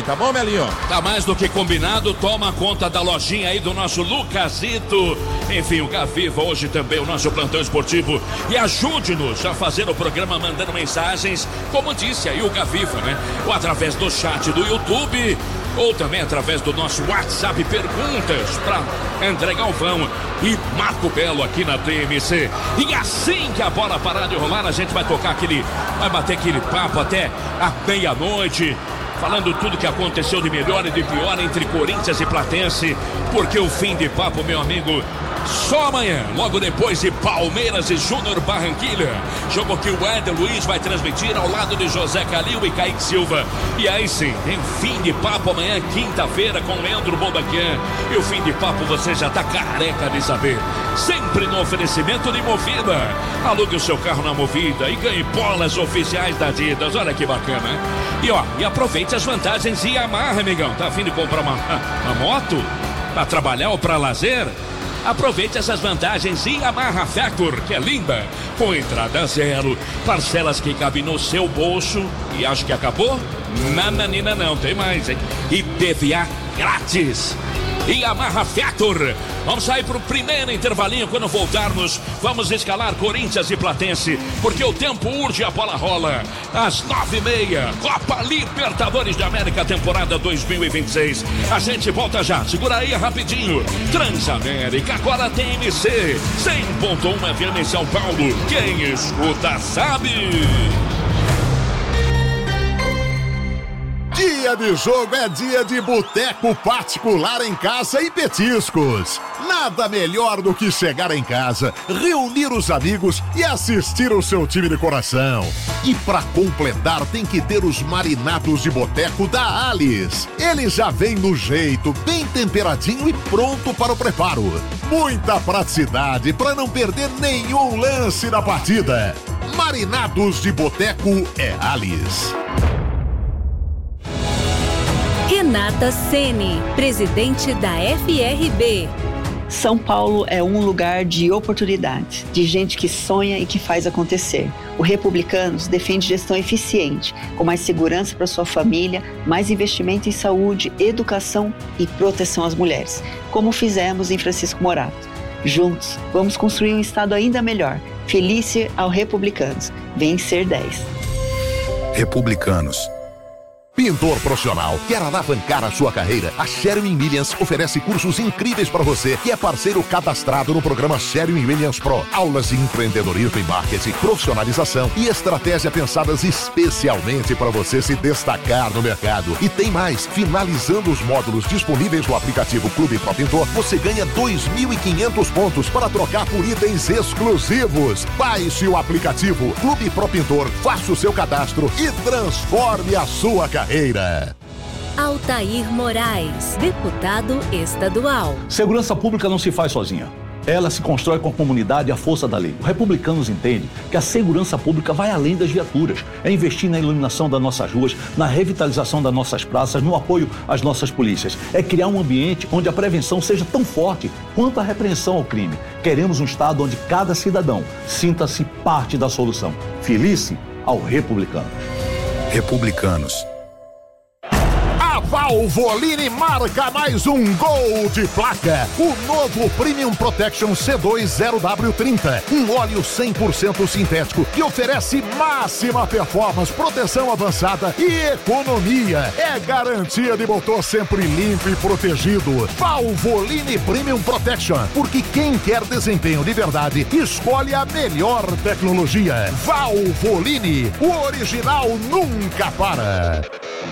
tá bom, Melinho? Tá mais do que combinado, toma conta da lojinha aí do nosso Lucasito. Enfim, o Gaviva hoje também, o nosso plantão esportivo. E ajude-nos a fazer o programa mandando mensagens, como disse aí o Gaviva, né? Ou através do chat do YouTube, ou também através do nosso WhatsApp, perguntas para André Galvão e Marco Belo aqui na TMC. E assim que a bola parar de rolar, a gente vai bater aquele papo até a meia-noite, falando tudo que aconteceu de melhor e de pior entre Corinthians e Platense, porque o fim de papo, meu amigo, só amanhã, logo depois de Palmeiras e Júnior Barranquilla, jogo que o Éder Luiz vai transmitir ao lado de José Calil e Kaique Silva. E aí sim, tem fim de papo amanhã, quinta-feira, com Leandro Bobaquian. E o fim de papo você já tá careca de saber, sempre no oferecimento de Movida. Alugue o seu carro na Movida e ganhe bolas oficiais da Adidas. Olha que bacana, hein? E aproveite as vantagens e Yamaha, amigão. Tá a fim de comprar uma moto? Pra trabalhar ou pra lazer? Aproveite essas vantagens em Yamaha Factor, que é linda, com entrada zero, parcelas que cabem no seu bolso. E acho que acabou? Nananina não, tem mais, hein? IPVA grátis. Yamaha Factor. Vamos sair pro primeiro intervalinho. Quando voltarmos, vamos escalar Corinthians e Platense, porque o tempo urge, a bola rola. Às 9h30, Copa Libertadores da América, temporada 2026. A gente volta já, segura aí rapidinho. Transamérica, agora TMC 100.1 FM em São Paulo. Quem escuta sabe. Dia de jogo é dia de boteco particular em casa e petiscos. Nada melhor do que chegar em casa, reunir os amigos e assistir o seu time de coração. E pra completar tem que ter os marinados de boteco da Alice. Ele já vem no jeito, bem temperadinho e pronto para o preparo. Muita praticidade para não perder nenhum lance da partida. Marinados de boteco é Alice. Renata Ceni, presidente da FRB. São Paulo é um lugar de oportunidades, de gente que sonha e que faz acontecer. O Republicanos defende gestão eficiente, com mais segurança para sua família, mais investimento em saúde, educação e proteção às mulheres, como fizemos em Francisco Morato. Juntos, vamos construir um estado ainda melhor. Felice ao Republicanos. Vem ser 10. Republicanos. Pintor profissional, quer alavancar a sua carreira? A Sherwin-Williams oferece cursos incríveis para você que é parceiro cadastrado no programa Sherwin-Williams Pro. Aulas de empreendedorismo e marketing, profissionalização e estratégia pensadas especialmente para você se destacar no mercado. E tem mais, finalizando os módulos disponíveis no aplicativo Clube Pro Pintor, você ganha 2.500 pontos para trocar por itens exclusivos. Baixe o aplicativo Clube Pro Pintor, faça o seu cadastro e transforme a sua carreira. Altair Moraes, deputado estadual. Segurança pública não se faz sozinha. Ela se constrói com a comunidade e a força da lei. O Republicanos entende que a segurança pública vai além das viaturas. É investir na iluminação das nossas ruas, na revitalização das nossas praças, no apoio às nossas polícias. É criar um ambiente onde a prevenção seja tão forte quanto a repreensão ao crime. Queremos um estado onde cada cidadão sinta-se parte da solução. Felice ao Republicanos. Republicanos. Valvoline marca mais um gol de placa. O novo Premium Protection C2-0W30. Um óleo 100% sintético que oferece máxima performance, proteção avançada e economia. É garantia de motor sempre limpo e protegido. Valvoline Premium Protection. Porque quem quer desempenho de verdade, escolhe a melhor tecnologia. Valvoline. O original nunca para.